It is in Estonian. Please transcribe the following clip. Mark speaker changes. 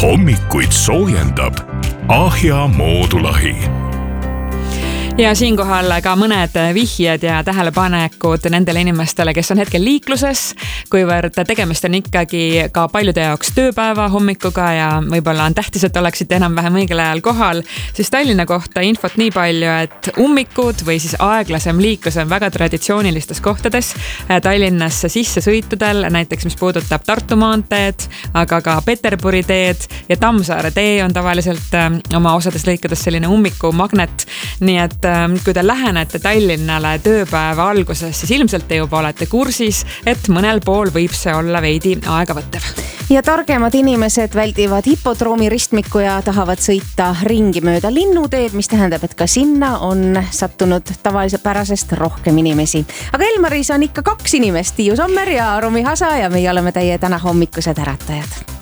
Speaker 1: hommikuid soojendab Ahja moodulahi.
Speaker 2: Ja siinkohal ka mõned vihjed ja tähelepanekud nendele inimestele, kes on hetkel liikluses, kuivõrd tegemist on ikkagi ka paljude jaoks tööpäeva hommikuga ja võib-olla on tähtis, et oleksite enam-vähem õigel ajal kohal, siis Tallinna kohta infot nii palju, et ummikud või siis aeglasem liiklus on väga traditsioonilistes kohtades Tallinnasse sissesõitudel, näiteks mis puudutab Tartu maanteed, aga ka Peterburi teed ja Tammsaare tee on tavaliselt oma osades lõikades selline ummikumagnet, nii et kui te lähenete Tallinnale tööpäeva alguses, siis ilmselt te juba olete kursis, et mõnel pool võib see olla veidi aegavõttev.
Speaker 3: Ja targemad inimesed väldivad hipodroomi ristmikku ja tahavad sõita ringi mööda linnuteed, mis tähendab, et ka sinna on sattunud tavaliselt pärasest rohkem inimesi. Aga Elmaris on ikka 2 inimest, Tiiu Sommer ja Rumi Hasa ja meie oleme teie täna hommikused äratajad.